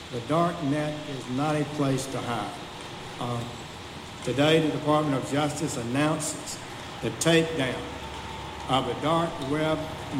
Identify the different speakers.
Speaker 1: The dark net is not a place to hide. Today, the Department of Justice announces the takedown of the dark web